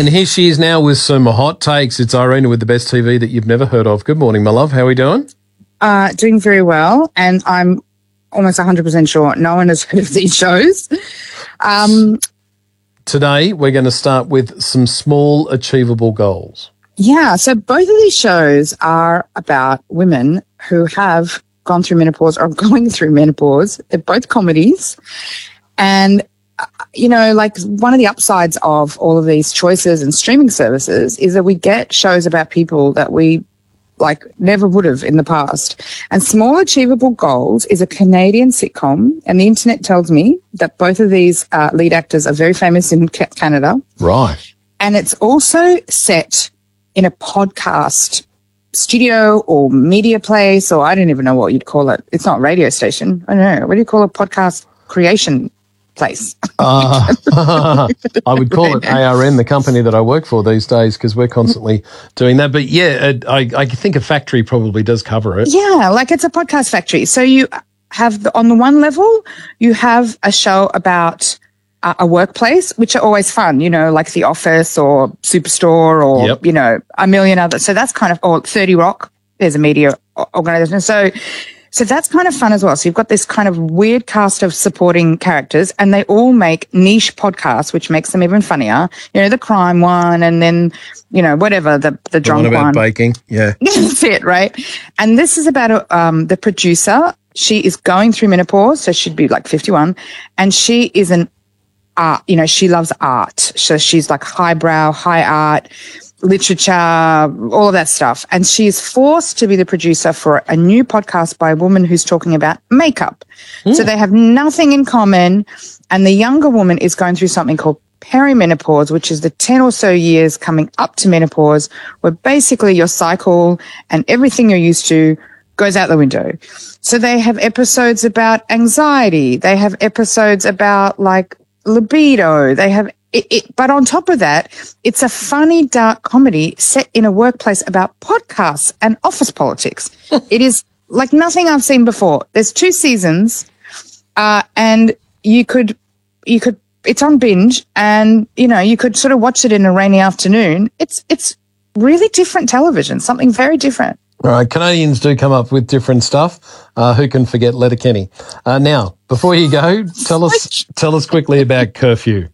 And here she is now with some hot takes. It's Irina with the best TV that you've never heard of. Good morning, my love. How are we doing? Doing very well, and I'm almost 100% sure no one has heard of these shows. Today, we're going to start with some small, achievable goals. Yeah, so both of these shows are about women who have gone through menopause or going through menopause. They're both comedies. And, you know, like one of the upsides of all of these choices and streaming services is that we get shows about people that we never would have in the past. And Small Achievable Goals is a Canadian sitcom, and the internet tells me that both of these lead actors are very famous in Canada. Right. And it's also set in a podcast studio or media place, or I don't even know what you'd call it. It's not a radio station. I don't know. What do you call a podcast creation place? I would call it ARN, the company that I work for these days, because we're constantly doing that. But yeah, I think a factory probably does cover it. Yeah, like it's a podcast factory. So you have, on the one level, you have a show about a workplace, which are always fun, you know, like The Office or Superstore or, you know, a million others. So that's kind of, or 30 Rock, there's a media organization. So that's kind of fun as well. So you've got this kind of weird cast of supporting characters, and they all make niche podcasts, which makes them even funnier. You know, the crime one, and then, you know, whatever, the drunk one. About baking, yeah. That's it, right? And this is about the producer. She is going through menopause, so she'd be like 51, and she is an art, you know, she loves art. So she's like highbrow, high art, literature, all of that stuff. And she's forced to be the producer for a new podcast by a woman who's talking about makeup. So they have nothing in common. And the younger woman is going through something called perimenopause, which is the 10 or so years coming up to menopause, where basically your cycle and everything you're used to goes out the window. So they have episodes about anxiety. They have episodes about like libido. They have but on top of that, it's a funny, dark comedy set in a workplace about podcasts and office politics. It is like nothing I've seen before. There's 2 seasons, and you could, it's on binge, and, you know, you could sort of watch it in a rainy afternoon. It's really different television, something very different. All right, Canadians do come up with different stuff. Who can forget Letterkenny? Now, before you go, tell us quickly about Curfew.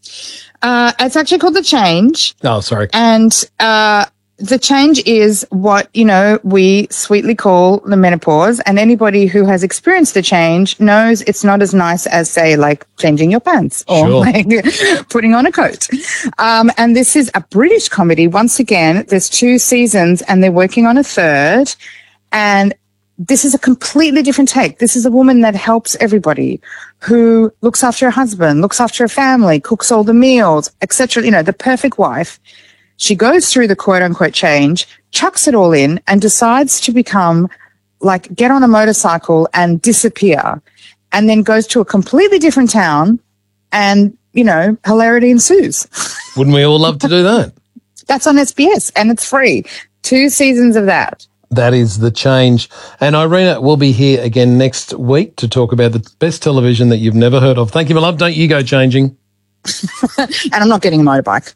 It's actually called The Change. Oh, sorry. And The Change is what, you know, we sweetly call the menopause. And anybody who has experienced the change knows it's not as nice as, say, like changing your pants or like putting on a coat. And this is a British comedy. Once again, there's 2 seasons and they're working on a 3rd. And this is a completely different take. This is a woman that helps everybody, who looks after her husband, looks after her family, cooks all the meals, etc. You know, the perfect wife. She goes through the quote unquote change, chucks it all in, and decides to become like, get on a motorcycle and disappear, and then goes to a completely different town, and, you know, hilarity ensues. Wouldn't we all love to do that? That's on SBS, and it's free. 2 seasons of that. That is The Change. And Irina will be here again next week to talk about the best television that you've never heard of. Thank you, my love. Don't you go changing. And I'm not getting a motorbike.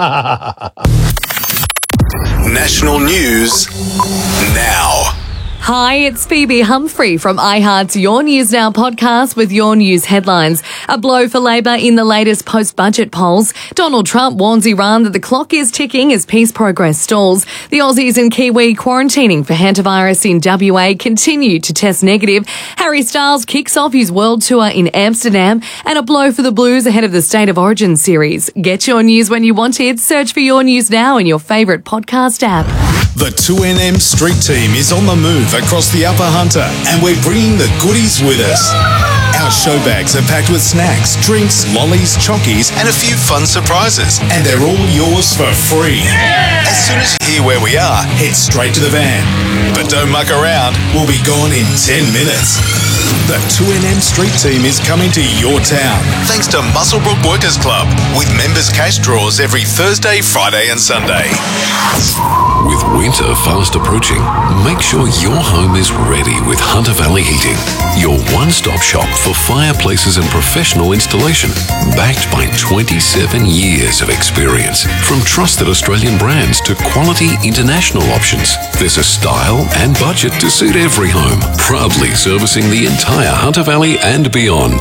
National news now. Hi, it's Phoebe Humphrey from iHeart's Your News Now podcast with your news headlines. A blow for Labor in the latest post-budget polls. Donald Trump warns Iran that the clock is ticking as peace progress stalls. The Aussies and Kiwi quarantining for hantavirus in WA continue to test negative. Harry Styles kicks off his world tour in Amsterdam, and a blow for the Blues ahead of the State of Origin series. Get your news when you want it. Search for Your News Now in your favourite podcast app. The 2NM Street Team is on the move across the Upper Hunter, and we're bringing the goodies with us. Our show bags are packed with snacks, drinks, lollies, chockies, and a few fun surprises. And they're all yours for free. As soon as you hear where we are, head straight to the van. But don't muck around, we'll be gone in 10 minutes. The 2NM Street Team is coming to your town thanks to Muswellbrook Workers Club with members' cash draws every Thursday, Friday and Sunday. With winter fast approaching, make sure your home is ready with Hunter Valley Heating, your one-stop shop for fireplaces and professional installation, backed by 27 years of experience. From trusted Australian brands to quality international options, there's a style and budget to suit every home. Proudly servicing the entire Hunter Valley and beyond.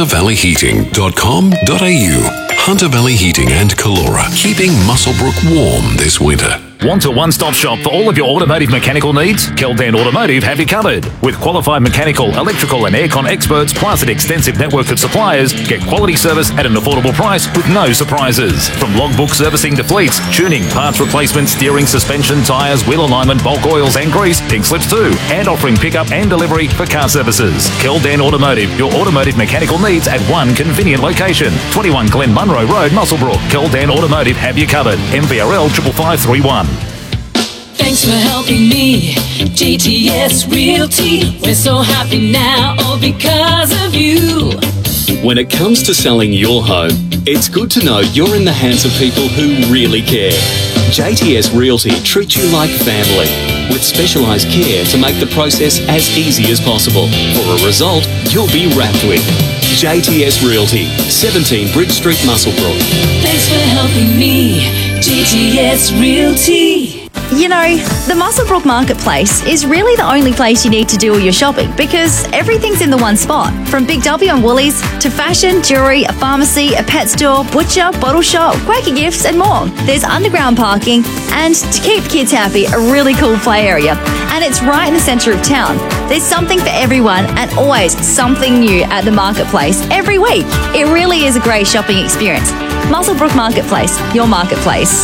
HunterValleyHeating.com.au. Hunter Valley Heating and Calora, keeping Muswellbrook warm this winter. Want a one-stop shop for all of your automotive mechanical needs? Keldan Automotive have you covered. With qualified mechanical, electrical and aircon experts, plus an extensive network of suppliers, get quality service at an affordable price with no surprises. From logbook servicing to fleets, tuning, parts replacement, steering, suspension, tyres, wheel alignment, bulk oils and grease, pink slips too, and offering pickup and delivery for car services. Keldan Automotive, your automotive mechanical needs at one convenient location. 21 Glen Munro Road, Muswellbrook. Keldan Automotive have you covered. MVRL 55531. Thanks for helping me, GTS Realty. We're so happy now, all because of you. When it comes to selling your home, it's good to know you're in the hands of people who really care. JTS Realty treats you like family, with specialised care to make the process as easy as possible. For a result you'll be wrapped with. JTS Realty, 17 Bridge Street, Muswellbrook. Thanks for helping me, GTS Realty. You know, the Muswellbrook Marketplace is really the only place you need to do all your shopping because everything's in the one spot. From Big W and Woolies to fashion, jewellery, a pharmacy, a pet store, butcher, bottle shop, Quaker Gifts and more. There's underground parking and, to keep kids happy, a really cool play area. And it's right in the centre of town. There's something for everyone and always something new at the Marketplace every week. It really is a great shopping experience. Muswellbrook Marketplace, your marketplace.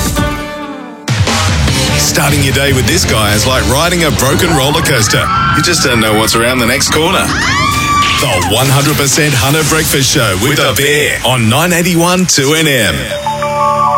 Starting your day with this guy is like riding a broken roller coaster. You just don't know what's around the next corner. The 100% Hunter Breakfast Show with a bear on 981 2NM.